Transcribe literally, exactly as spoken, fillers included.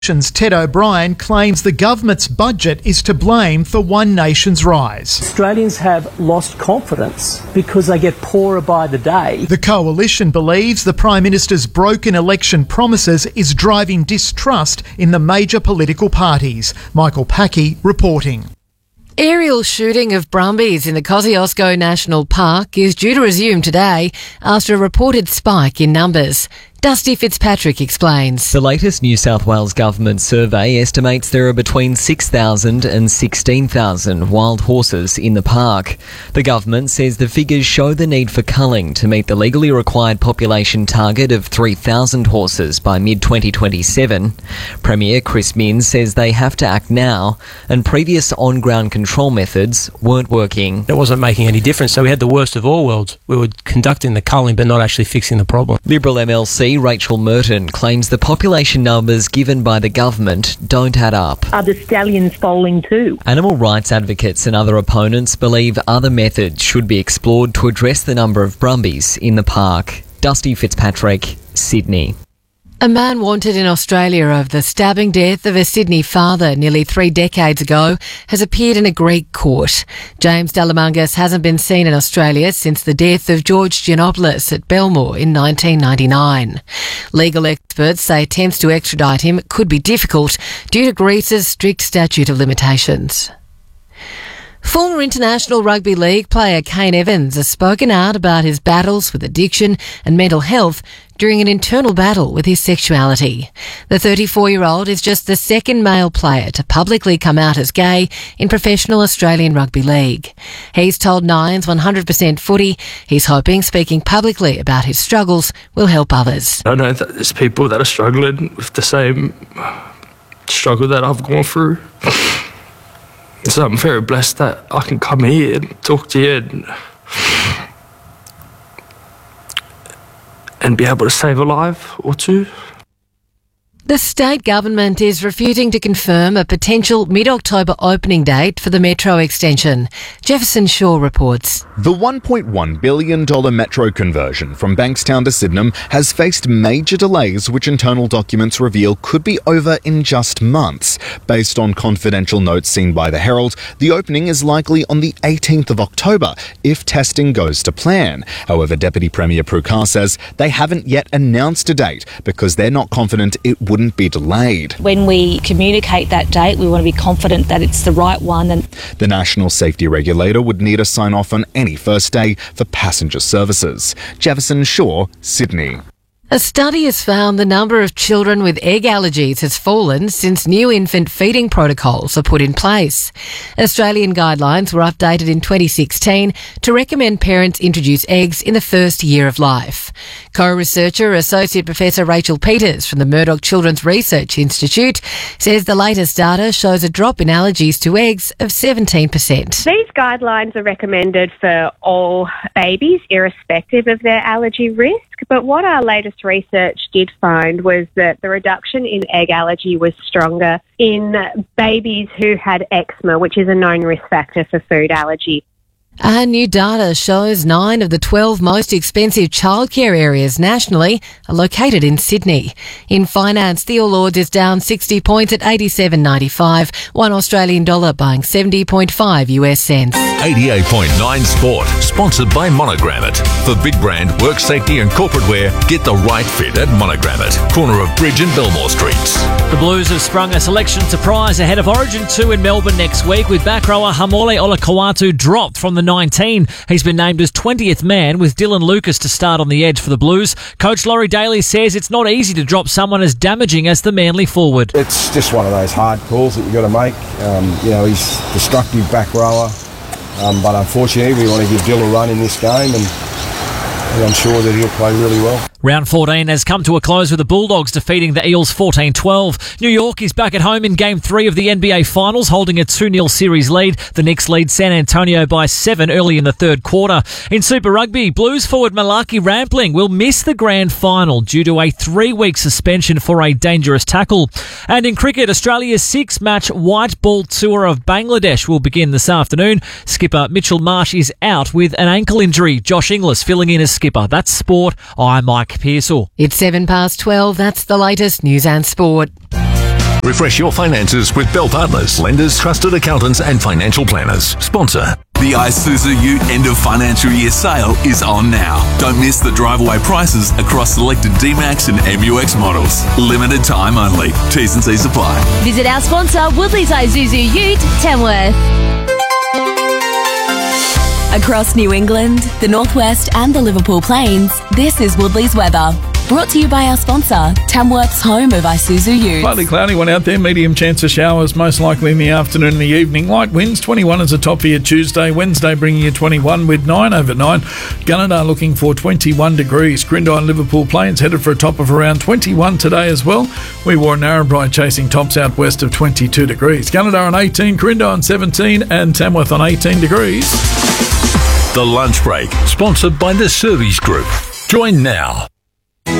Ted O'Brien claims the government's budget is to blame for One Nation's rise. Australians have lost confidence because they get poorer by the day. The coalition believes the Prime Minister's broken election promises is driving distrust in the major political parties. Michael Packey reporting. Aerial shooting of brumbies in the Kosciuszko National Park is due to resume today after a reported spike in numbers. Dusty Fitzpatrick explains. The latest New South Wales government survey estimates there are between six thousand and sixteen thousand wild horses in the park. The government says the figures show the need for culling to meet the legally required population target of three thousand horses by mid twenty twenty-seven. Premier Chris Minns says they have to act now, and previous on-ground control methods weren't working. It wasn't making any difference, so we had the worst of all worlds. We were conducting the culling but not actually fixing the problem. Liberal M L C Rachel Merton claims the population numbers given by the government don't add up. Are the stallions foaling too? Animal rights advocates and other opponents believe other methods should be explored to address the number of brumbies in the park. Dusty Fitzpatrick, Sydney. A man wanted in Australia over the stabbing death of a Sydney father nearly three decades ago has appeared in a Greek court. James Delamangas hasn't been seen in Australia since the death of George Giannopoulos at Belmore in nineteen ninety-nine. Legal experts say attempts to extradite him could be difficult due to Greece's strict statute of limitations. Former International Rugby League player Kane Evans has spoken out about his battles with addiction and mental health during an internal battle with his sexuality. The thirty-four-year-old is just the second male player to publicly come out as gay in professional Australian Rugby League. He's told Nine's one hundred percent Footy he's hoping speaking publicly about his struggles will help others. I know that there's people that are struggling with the same struggle that I've gone through. So I'm very blessed that I can come here and talk to you and, and be able to save a life or two. The state government is refusing to confirm a potential mid-October opening date for the Metro extension. Jefferson Shaw reports. The one point one billion dollars Metro conversion from Bankstown to Sydenham has faced major delays, which internal documents reveal could be over in just months. Based on confidential notes seen by the Herald, the opening is likely on the eighteenth of October if testing goes to plan. However, Deputy Premier Prue Carr says they haven't yet announced a date because they're not confident it wouldn't be delayed. When we communicate that date, we want to be confident that it's the right one. And the National Safety Regulator would need a sign-off on any first day for passenger services. Jefferson Shaw, Sydney. A study has found the number of children with egg allergies has fallen since new infant feeding protocols are put in place. Australian guidelines were updated in twenty sixteen to recommend parents introduce eggs in the first year of life. Co-researcher Associate Professor Rachel Peters from the Murdoch Children's Research Institute says the latest data shows a drop in allergies to eggs of seventeen percent. These guidelines are recommended for all babies, irrespective of their allergy risk. But what our latest research did find was that the reduction in egg allergy was stronger in babies who had eczema, which is a known risk factor for food allergy. And new data shows nine of the twelve most expensive childcare areas nationally are located in Sydney. In finance, the All Ords is down sixty points at eighty-seven ninety-five, one Australian dollar buying seventy point five US cents. eighty-eight point nine Sport, sponsored by Monogrammet. For big brand, work safety and corporate wear, get the right fit at Monogrammet, corner of Bridge and Belmore Streets. The Blues have sprung a selection surprise ahead of Origin two in Melbourne next week, with back rower Hamole Olakau'atu dropped from the nineteen. He's been named as twentieth man, with Dylan Lucas to start on the edge for the Blues. Coach Laurie Daly says it's not easy to drop someone as damaging as the Manly forward. It's just one of those hard calls that you've got to make. Um, you know, he's a destructive back rower, um, but unfortunately we want to give Dylan a run in this game, and I'm sure that he'll play really well. Round fourteen has come to a close with the Bulldogs defeating the Eels fourteen twelve. New York is back at home in Game three of the N B A Finals, holding a two nil series lead. The Knicks lead San Antonio by seven early in the third quarter. In Super Rugby, Blues forward Malaki Rampling will miss the grand final due to a three-week suspension for a dangerous tackle. And in cricket, Australia's six-match white ball tour of Bangladesh will begin this afternoon. Skipper Mitchell Marsh is out with an ankle injury. Josh Inglis filling in as skipper. That's sport. I'm Mike Pearsall. It's seven past twelve. That's the latest news and sport. Refresh your finances with Bell Partners, lenders, trusted accountants and financial planners. Sponsor. The Isuzu Ute end of financial year sale is on now. Don't miss the drive-away prices across selected D-Max and M U X models. Limited time only. T's and C's apply. Visit our sponsor, Woodley's Isuzu Ute, Tamworth. Across New England, the Northwest and the Liverpool Plains, this is Woodley's weather. Brought to you by our sponsor, Tamworth's home of Isuzu Utes. Partly cloudy one out there, medium chance of showers, most likely in the afternoon and the evening. Light winds, twenty-one is a top for your Tuesday. Wednesday bringing you twenty-one with nine over nine. Gunnedah looking for twenty-one degrees. Grindai and Liverpool Plains headed for a top of around twenty-one today as well. We wore Narrabri chasing tops out west of twenty-two degrees. Gunnedah on eighteen, Grindai on seventeen and Tamworth on eighteen degrees. The Lunch Break, sponsored by the Service Group. Join now.